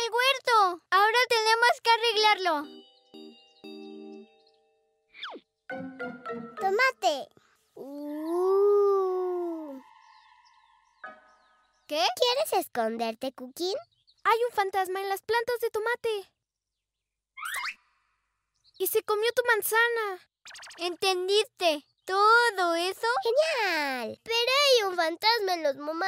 el huerto. Ahora tenemos que arreglarlo. Tomate. ¿Qué? ¿Quieres esconderte, Cookie? Hay un fantasma en las plantas de tomate. Y se comió tu manzana. ¿Entendiste todo eso? ¡Genial! Pero hay un fantasma en los